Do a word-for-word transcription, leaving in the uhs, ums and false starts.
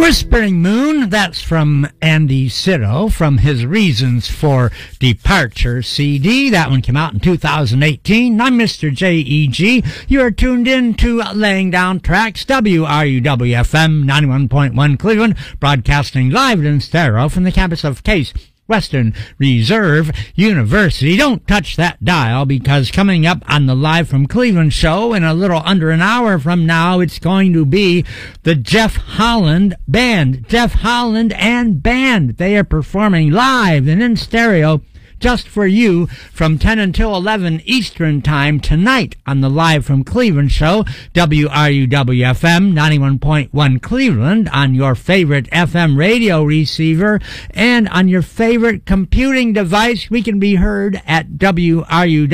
Whispering Moon, that's from Andy Sitto from his Reasons for Departure C D. That one came out in two thousand eighteen. I'm Mister J E G. You are tuned in to Laying Down Tracks, W R U W F M ninety-one point one Cleveland, broadcasting live and in stereo from the campus of Case Western Reserve University. Don't touch that dial, because coming up on the Live from Cleveland show in a little under an hour from now, it's going to be the Jeff Holland Band. Jeff Holland and Band. They are performing live and in stereo just for you from ten until eleven Eastern Time tonight on the Live from Cleveland show, W R U W F M ninety-one point one Cleveland, on your favorite F M radio receiver and on your favorite computing device. We can be heard at W R U W